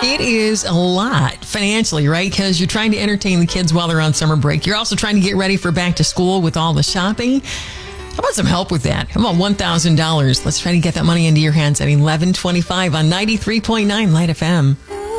It is a lot financially, right? Because you're trying to entertain the kids while they're on summer break. You're also trying to get ready for back to school with all the shopping. How about some help with that? How about $1,000? Let's try to get that money into your hands at 11:25 on 93.9 Light FM.